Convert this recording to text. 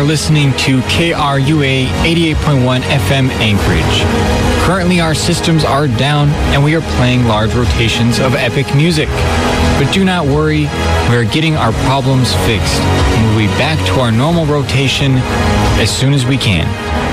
listening to KRUA 88.1 FM Anchorage. Currently, our systems are down and we are playing large rotations of epic music. But do not worry, we are getting our problems fixed and we'll be back to our normal rotation as soon as we can.